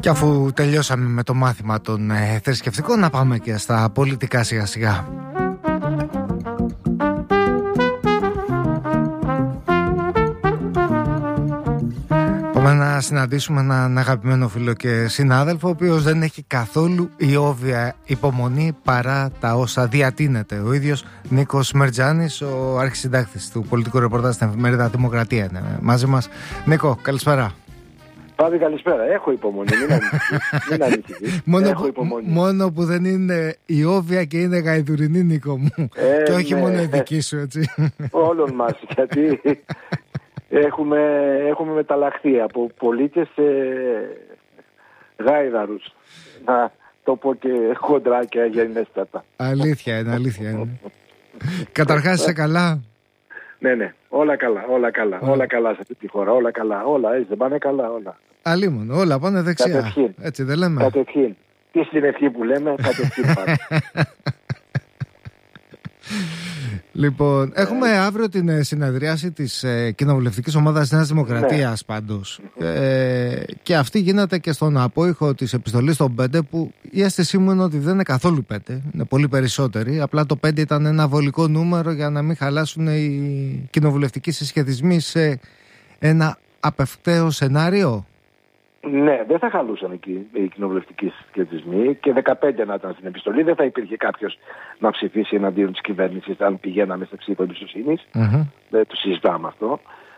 Και αφού τελειώσαμε με το μάθημα των θρησκευτικών, να πάμε και στα πολιτικά σιγά σιγά. Πάμε να συναντήσουμε έναν αγαπημένο φίλο και συνάδελφο, ο οποίος δεν έχει καθόλου ιόβια υπομονή παρά τα όσα διατείνεται. Ο ίδιος Νίκος Μερτζάνης, ο αρχισυντάκτης του πολιτικού ρεπορτάζ στην εφημερίδα Δημοκρατία, είναι μαζί μας. Νίκο, καλησπέρα. Πάβη, καλησπέρα. Έχω υπομονή, μην ανησυχείς. Μόνο που δεν είναι ιόβια και είναι γαϊδουρινή, Νίκο μου. Και όχι μόνο η δική σου, έτσι. Όλων μας, γιατί έχουμε μεταλλαχθεί από πολίτες σε γάιδαρους. Να το πω και χοντρά και αγενέστατα. Αλήθεια είναι. Καταρχάς είσαι καλά? Ναι, όλα καλά σε αυτή τη χώρα, όλα καλά, έτσι δεν πάνε καλά όλα. Αλίμονο, όλα πάνε δεξιά. Κατευχήν. Έτσι δεν λέμε? Κατευχήν. Τι στην ευχή που λέμε, κατευχήν πάνε. Λοιπόν, έχουμε αύριο την συνεδρίαση της κοινοβουλευτικής ομάδας Νέας Δημοκρατίας, πάντως. Και αυτή γίνεται και στον απόϊχο της επιστολής των 5, που η αίσθησή μου είναι ότι δεν είναι καθόλου 5, είναι πολύ περισσότεροι. Απλά το 5 ήταν ένα βολικό νούμερο για να μην χαλάσουν οι κοινοβουλευτικοί συσχετισμοί σε ένα απευκταίο σενάριο. Ναι, δεν θα χαλούσαν εκεί οι κοινοβουλευτικοί συσχετισμοί και 15 να ήταν στην επιστολή. Δεν θα υπήρχε κάποιος να ψηφίσει εναντίον της κυβέρνησης αν πηγαίναμε σε ψήφο εμπιστοσύνης. Δεν το συζητάμε αυτό.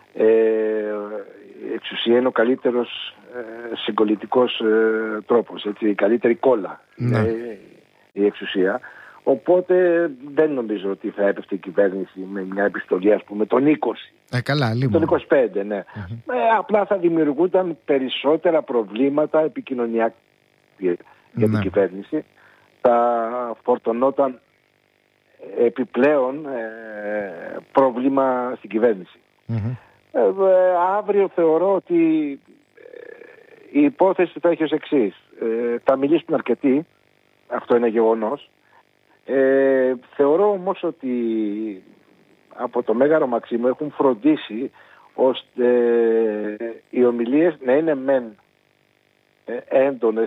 Η εξουσία είναι ο καλύτερος συγκολητικός τρόπος. Έτσι, η καλύτερη κόλλα η εξουσία. Οπότε δεν νομίζω ότι θα έπεφτε η κυβέρνηση με μια επιστολή, ας πούμε, τον 20. Καλά, λίγο. Τον 25, ναι. Απλά θα δημιουργούνταν περισσότερα προβλήματα επικοινωνιακά για την κυβέρνηση. Θα φορτωνόταν επιπλέον πρόβλημα στην κυβέρνηση. Αύριο θεωρώ ότι η υπόθεση θα έχει ως εξής. Θα μιλήσουν αρκετοί, αυτό είναι γεγονός. Θεωρώ όμως ότι από το Μέγαρο Μαξίμου έχουν φροντίσει ώστε οι ομιλίες να είναι μεν έντονες,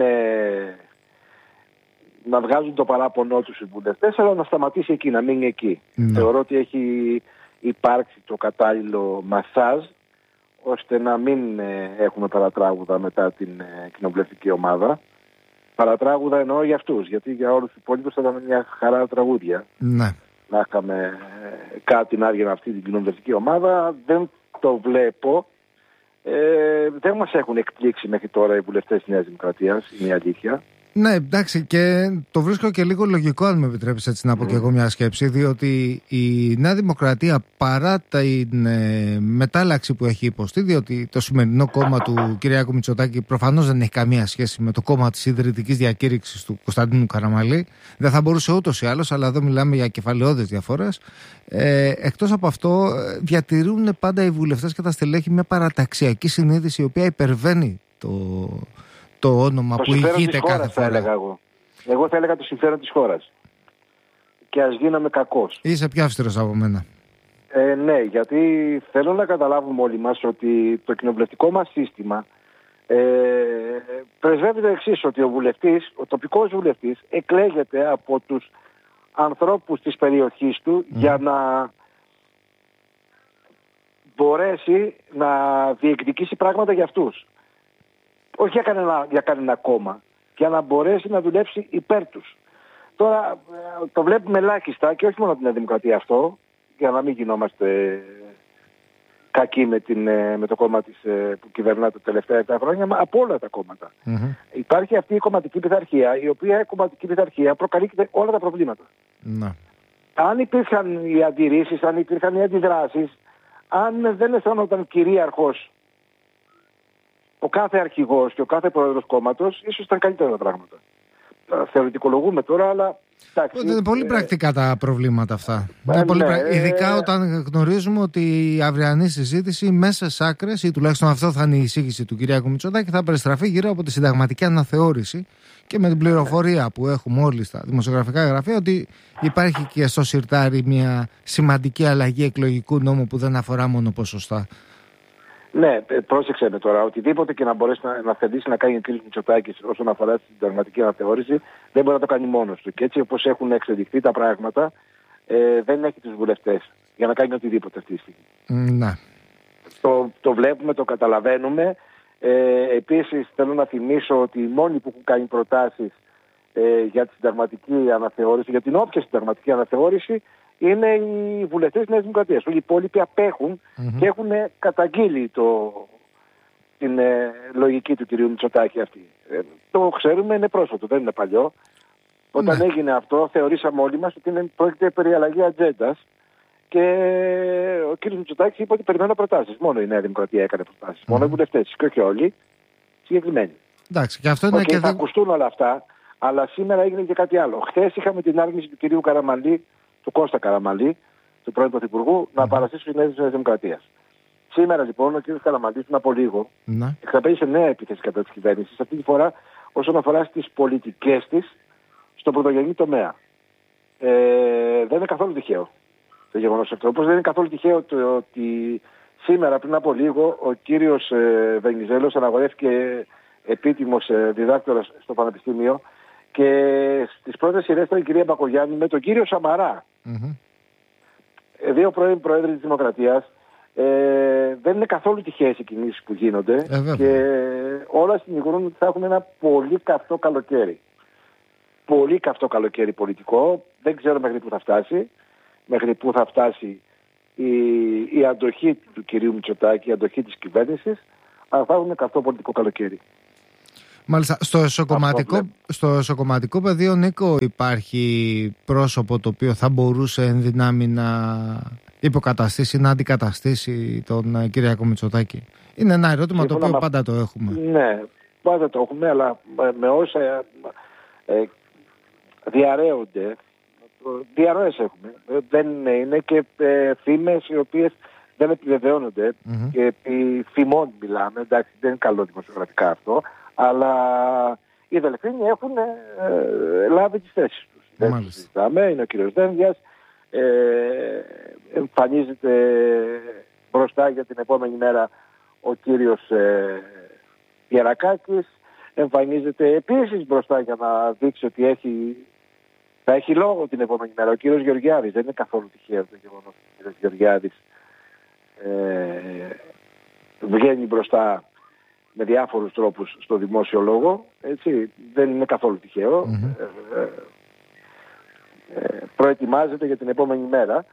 να βγάζουν το παράπονό τους οι βουλευτές, αλλά να σταματήσει εκεί, να μείνει εκεί. Θεωρώ ότι έχει υπάρξει το κατάλληλο μασάζ ώστε να μην έχουμε παρατράγουδα μετά την κοινοβουλευτική ομάδα. Παρατράγουδα εννοώ για αυτούς, γιατί για όλους τους υπόλοιπους θα ήταν μια χαρά τραγούδια. Ναι. Να είχαμε κάτι να άρχιε αυτή την κοινοβουλευτική ομάδα. Δεν το βλέπω. Δεν μας έχουν εκπλήξει μέχρι τώρα οι βουλευτές της Νέας Δημοκρατίας, είναι η αλήθεια. Ναι, εντάξει, και το βρίσκω και λίγο λογικό, αν με επιτρέπεις έτσι να πω και εγώ μια σκέψη, διότι η Νέα Δημοκρατία, παρά την μετάλλαξη που έχει υποστεί, διότι το σημερινό κόμμα του Κυριάκου Μητσοτάκη προφανώς δεν έχει καμία σχέση με το κόμμα της ιδρυτικής διακήρυξης του Κωνσταντίνου Καραμανλή, δεν θα μπορούσε ούτως ή άλλως, αλλά εδώ μιλάμε για κεφαλαιώδες διαφορές. Εκτός από αυτό, διατηρούν πάντα οι βουλευτές και τα στελέχη μια παραταξιακή συνείδηση, η οποία υπερβαίνει το όνομα το που ηγείται κάθε φορά. Εγώ θα έλεγα το συμφέρον της χώρας. Και ας γίναμε κακός. Είσαι πιο αυστηρός από μένα. Ναι, γιατί θέλω να καταλάβουμε όλοι μας ότι το κοινοβουλευτικό μας σύστημα πρεσβεύει το εξής, ότι ο τοπικός βουλευτής εκλέγεται από τους ανθρώπους της περιοχής του για να μπορέσει να διεκδικήσει πράγματα για αυτούς. Όχι για κανένα κόμμα, για να μπορέσει να δουλέψει υπέρ τους. Τώρα το βλέπουμε ελάχιστα και όχι μόνο την Δημοκρατία αυτό, για να μην γινόμαστε κακοί με το κόμμα που κυβερνά τα τελευταία 7 χρόνια, μα από όλα τα κόμματα. Υπάρχει αυτή η κομματική πειθαρχία, η οποία η κομματική πειθαρχία προκαλείται όλα τα προβλήματα. Αν υπήρχαν οι αντιρρήσεις, αν υπήρχαν οι αντιδράσεις, αν δεν αισθάνονταν κυρίαρχος ο κάθε αρχηγός και ο κάθε πρόεδρος κόμματος, ίσως ήταν καλύτερα τα πράγματα. Θεωρητικολογούμε τώρα, αλλά εντάξει. Είναι πολύ πρακτικά τα προβλήματα αυτά. Ειδικά όταν γνωρίζουμε ότι η αυριανή συζήτηση μέσα στις άκρες, ή τουλάχιστον αυτό θα είναι η εισήγηση του Κυριάκου Μητσοτάκη, θα περιστραφεί γύρω από τη συνταγματική αναθεώρηση και με την πληροφορία που έχουμε όλοι στα δημοσιογραφικά γραφεία ότι υπάρχει και στο σιρτάρι μια σημαντική αλλαγή εκλογικού νόμου που δεν αφορά μόνο ποσοστά. Ναι, πρόσεξε με τώρα. Οτιδήποτε και να μπορέσει να θελήσει να κάνει ο κ. Μητσοτάκης όσον αφορά στην συνταγματική αναθεώρηση, δεν μπορεί να το κάνει μόνος του. Και έτσι όπως έχουν εξελιχθεί τα πράγματα, δεν έχει τους βουλευτές για να κάνει οτιδήποτε αυτή τη στιγμή. Ναι. Το βλέπουμε, το καταλαβαίνουμε. Επίσης θέλω να θυμίσω ότι οι μόνοι που έχουν κάνει προτάσεις για τη συνταγματική αναθεώρηση, για την όποια συνταγματική αναθεώρηση, είναι οι βουλευτές της Νέας Δημοκρατίας. Όλοι οι υπόλοιποι απέχουν και έχουν καταγγείλει την λογική του κυρίου Μητσοτάκη αυτή. Το ξέρουμε, είναι πρόσφατο, δεν είναι παλιό. Όταν έγινε αυτό, θεωρήσαμε όλοι μας ότι πρόκειται περί αλλαγή ατζέντας και ο κ. Μητσοτάκης είπε ότι περιμένω προτάσεις. Μόνο η Νέα Δημοκρατία έκανε προτάσεις. Μόνο οι βουλευτές και όχι όλοι συγκεκριμένοι. Εντάξει, και αυτό είναι θα ακουστούν όλα αυτά, αλλά σήμερα έγινε και κάτι άλλο. Χθες είχαμε την άρνηση του κυρίου Καραμανλή, του Κώστα Καραμανλή, του πρώην Πρωθυπουργού, να παραστήσει στις Νέες Δημοκρατίας. Σήμερα λοιπόν ο κ. Καραμανλής, πριν από λίγο, εξαπέλυσε νέα επίθεση κατά της κυβέρνησης, αυτή τη φορά όσον αφορά στις πολιτικές της στον πρωτογενή τομέα. Δεν είναι καθόλου τυχαίο το γεγονός αυτό. Όπως δεν είναι καθόλου τυχαίο το ότι σήμερα πριν από λίγο ο κύριος Βενιζέλος αναγορεύτηκε επίτιμος διδάκτορας στο Πανεπιστήμιο και στις πρώτες σειρές ήταν η κυρία Μπακογιάννη με τον κύριο Σαμαρά. Δύο πρώην πρόεδροι της Δημοκρατίας. Δεν είναι καθόλου τυχαίες οι κινήσεις που γίνονται και όλα συνηγορούν ότι θα έχουμε ένα πολύ καυτό καλοκαίρι. Πολύ καυτό καλοκαίρι πολιτικό. Δεν ξέρω μέχρι πού θα φτάσει. Μέχρι πού θα φτάσει η αντοχή του κυρίου Μητσοτάκη, η αντοχή της κυβέρνησης, αλλά θα έχουμε καυτό πολιτικό καλοκαίρι. Μάλιστα, στο εσωκομματικό πεδίο, Νίκο, υπάρχει πρόσωπο το οποίο θα μπορούσε εν δυνάμει να υποκαταστήσει, να αντικαταστήσει τον Κυριάκο Μητσοτάκη? Είναι ένα ερώτημα το οποίο πάντα το έχουμε. Ναι, πάντα το έχουμε, αλλά με όσα διαρρέονται, διαρροές έχουμε. Δεν είναι και φήμες οι οποίες δεν επιβεβαιώνονται και επί φημών μιλάμε. Εντάξει, δεν είναι καλό δημοσιογραφικά αυτό, αλλά οι Δελφίνοι έχουν λάβει τις θέσεις τους. Δεν συζητάμε, είναι ο κύριος Δένδιας, εμφανίζεται μπροστά για την επόμενη μέρα ο κύριος Γερακάκης, εμφανίζεται επίσης μπροστά για να δείξει ότι θα έχει λόγο την επόμενη μέρα ο κύριος Γεωργιάδης. Δεν είναι καθόλου τυχαίο το γεγονός ότι ο κύριος Γεωργιάδης βγαίνει μπροστά με διάφορους τρόπους στο δημόσιο λόγο. Έτσι, δεν είναι καθόλου τυχαίο. Προετοιμάζεται για την επόμενη μέρα.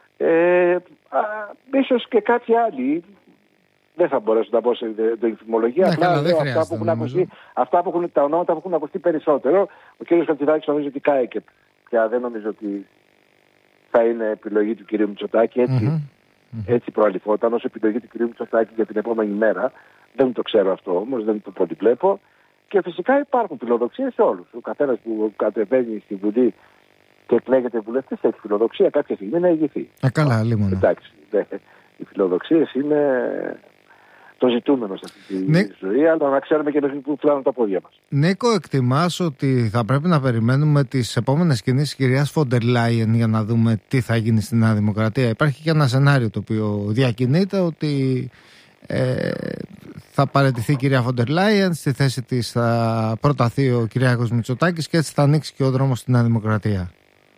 Ίσως και κάποιοι άλλοι, δεν θα μπορέσω να πω σε ενδοϊφημολογία, αυτά που έχουν, τα ονόματα που έχουν ακουστεί περισσότερο. Ο κύριος Χατζηδάκης νομίζω ότι κάηκε πια, δεν νομίζω ότι θα είναι επιλογή του κυρίου Μητσοτάκη. Έτσι προαλυφόταν ως επιλογή του κυρίου Μητσοτάκη για την επόμενη μέρα. Δεν το ξέρω αυτό όμως, δεν το προβλέπω. Και φυσικά υπάρχουν φιλοδοξίες σε όλους. Ο καθένας που κατεβαίνει στη Βουλή και εκλέγεται βουλευτής έχει φιλοδοξία κάποια στιγμή να ηγηθεί. Καλά, λίγο. Εντάξει, οι φιλοδοξίες είναι το ζητούμενο σε αυτή τη ζωή, αλλά να ξέρουμε και πού φτάνουν τα πόδια μας. Νίκο, εκτιμάς ότι θα πρέπει να περιμένουμε τις επόμενες κινήσεις της κυρίας Φόντερ Λάιεν για να δούμε τι θα γίνει στη Νέα Δημοκρατία? Υπάρχει και ένα σενάριο το οποίο διακινείται ότι θα παραιτηθεί η κυρία Φόντερ Λάιεν, στη θέση της θα προταθεί ο Κυριάκος Μητσοτάκης και έτσι θα ανοίξει και ο δρόμος στη Νέα Δημοκρατία.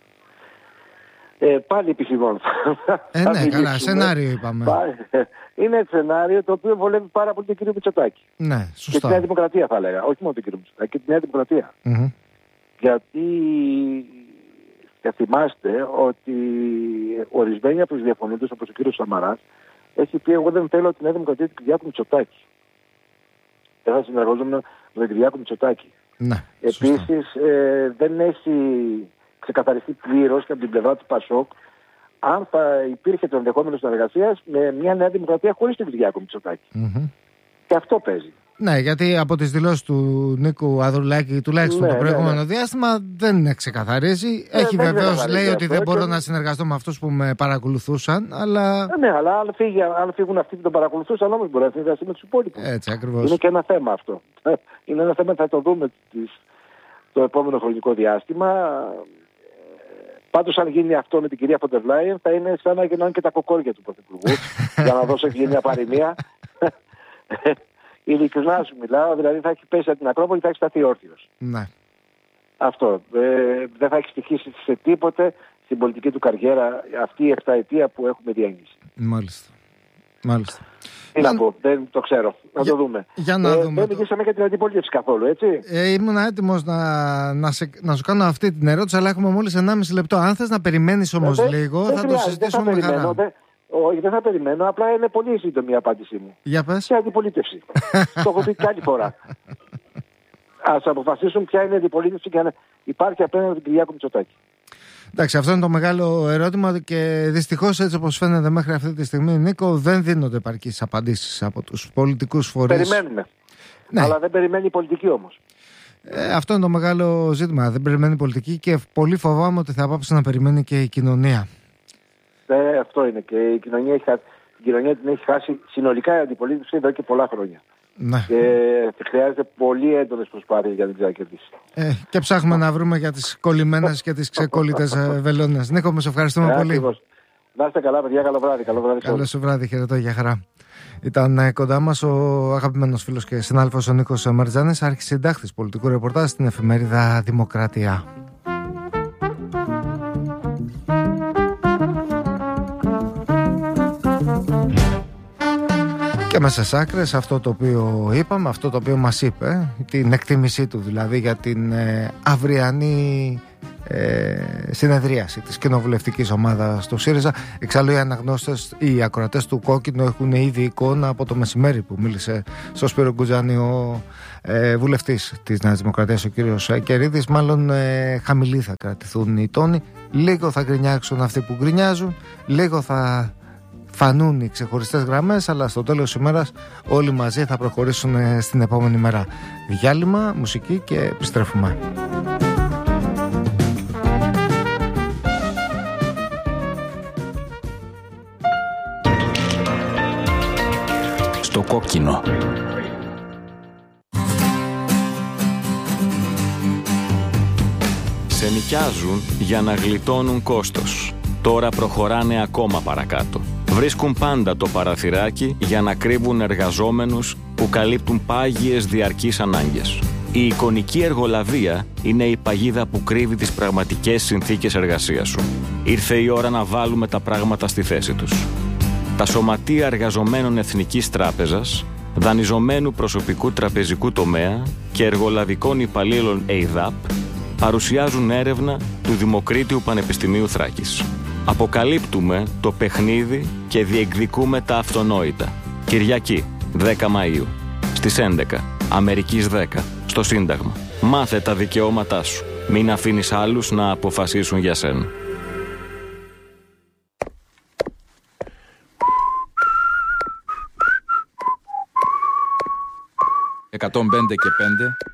Πάλι επιχειρών. Ναι, καλά, σενάριο είπαμε. Είναι σενάριο το οποίο βολεύει πάρα πολύ τον κύριο Μητσοτάκη. Ναι, σωστά. Και τη Νέα Δημοκρατία θα έλεγα. Όχι μόνο τον κύριο Μητσοτάκη, και τη Νέα Δημοκρατία. Γιατί θα θυμάστε ότι ορισμένοι από τους διαφωνούντες, όπως ο κύριος Σαμαράς, έχει πει: εγώ δεν θέλω τη Νέα Δημοκρατία του Κυριάκου Μητσοτάκη. Δεν θα συνεργαζόμουν με τον Κυριάκο Μητσοτάκη. Ναι, επίσης, δεν έχει ξεκαθαριστεί πλήρως και από την πλευρά του ΠΑΣΟΚ αν θα υπήρχε το ενδεχόμενο συνεργασίας με μια Νέα Δημοκρατία χωρίς τον Κυριάκο Μητσοτάκη. Και αυτό παίζει. Ναι, γιατί από τις δηλώσεις του Νίκου Ανδρουλάκη, τουλάχιστον το προηγούμενο διάστημα, δεν ξεκαθαρίζει. Έχει βεβαίως λέει ότι δεν μπορώ να συνεργαστώ με αυτούς που με παρακολουθούσαν, αλλά. Ναι, αλλά αν φύγουν αυτοί που τον παρακολουθούσαν, όμως μπορεί να συνεργαστεί με τους υπόλοιπους. Έτσι, ακριβώς. Είναι και ένα θέμα αυτό. Είναι ένα θέμα που θα το δούμε το επόμενο χρονικό διάστημα. Πάντως, αν γίνει αυτό με την κυρία Φόντερ Λάιεν, θα είναι σαν να γίνουν και τα κοκόρια του Πρωθυπουργού. Για να δώσω και μια παροιμία. Ειλικρινά σου μιλάω, δηλαδή θα έχει πέσει από την Ακρόπολη, θα έχει σταθεί όρθιος. Ναι. Αυτό. Δεν θα έχει στοιχήσει σε τίποτε στην πολιτική του καριέρα αυτή η 7 ετία που έχουμε διένυση. Μάλιστα. Τι να πω, δεν το ξέρω. Να το δούμε. Για να δούμε. Δεν μιλήσαμε για την αντιπολίτευση καθόλου, έτσι. Ήμουν έτοιμος να σου κάνω αυτή την ερώτηση, αλλά έχουμε μόλις 1,5 λεπτό. Αν θες να περιμένεις όμως λίγο, θα το συζητήσουμε με χαρά. Όχι, δεν θα περιμένω. Απλά είναι πολύ σύντομη η απάντησή μου. Για πες. Σε αντιπολίτευση. Το έχω πει και άλλη φορά. Ας αποφασίσουν ποια είναι η αντιπολίτευση και αν υπάρχει απέναντι τον Κυριάκο Μητσοτάκη. Εντάξει, αυτό είναι το μεγάλο ερώτημα και δυστυχώς, έτσι όπως φαίνεται μέχρι αυτή τη στιγμή, Νίκο, δεν δίνονται επαρκείς απαντήσεις από τους πολιτικούς φορείς. Περιμένουμε. Ναι. Αλλά δεν περιμένει η πολιτική όμως. Αυτό είναι το μεγάλο ζήτημα. Δεν περιμένει η πολιτική και πολύ φοβάμαι ότι θα πάψει να περιμένει και η κοινωνία. Αυτό είναι. Και η κοινωνία την έχει χάσει συνολικά η αντιπολίτευση εδώ και πολλά χρόνια. Ναι. Και χρειάζεται πολύ έντονες προσπάθειες για να την ξανακερδίσει. Και ψάχνουμε να βρούμε για τις κολλημένες και τις ξεκόλλητες βελόνες. Νίκο, με σε ευχαριστούμε πολύ. Ακριβώς. Να είστε καλά, παιδιά. Καλό βράδυ. Καλό σου βράδυ. Χαιρετώ, για χαρά. Ήταν κοντά μας ο αγαπημένος φίλος και συνάδελφος ο Νίκος Μαρτζάνης, αρχισυντάκτης πολιτικού ρεπορτάζ στην εφημερίδα Δημοκρατία. Και μέσα στις άκρες αυτό το οποίο είπαμε, αυτό το οποίο μας είπε, την εκτίμησή του δηλαδή για την αυριανή συνεδρίαση της κοινοβουλευτικής ομάδας του ΣΥΡΙΖΑ. Εξάλλου οι αναγνώστες, οι ακροατές του Κόκκινο έχουν ήδη εικόνα από το μεσημέρι που μίλησε στο Σπύρο Γκουτζάνη ο βουλευτής της Νέας Δημοκρατίας, ο κύριος Κερίδης. Μάλλον χαμηλοί θα κρατηθούν οι τόνοι, λίγο θα γκρινιάξουν αυτοί που γκρινιάζουν, λίγο θα φανούν οι ξεχωριστές γραμμές, αλλά στο τέλος της ημέρας όλοι μαζί θα προχωρήσουν στην επόμενη μέρα. Διάλειμμα, μουσική και επιστρέφουμε. Στο Κόκκινο. Σε νοικιάζουν για να γλιτώνουν κόστος. Τώρα προχωράνε ακόμα παρακάτω. Βρίσκουν πάντα το παραθυράκι για να κρύβουν εργαζόμενους που καλύπτουν πάγιες διαρκείς ανάγκες. Η εικονική εργολαβία είναι η παγίδα που κρύβει τις πραγματικές συνθήκες εργασίας σου. Ήρθε η ώρα να βάλουμε τα πράγματα στη θέση τους. Τα σωματεία εργαζομένων Εθνικής Τράπεζας, δανειζομένου προσωπικού τραπεζικού τομέα και εργολαβικών υπαλλήλων ΕΙΔΑΠ παρουσιάζουν έρευνα του Δημοκρίτιου Πανεπιστημίου Θράκης. Αποκαλύπτουμε το παιχνίδι και διεκδικούμε τα αυτονόητα. Κυριακή, 10 Μαΐου, στις 11, Αμερικής 10, στο Σύνταγμα. Μάθε τα δικαιώματά σου. Μην αφήνεις άλλους να αποφασίσουν για σένα. 105 και 5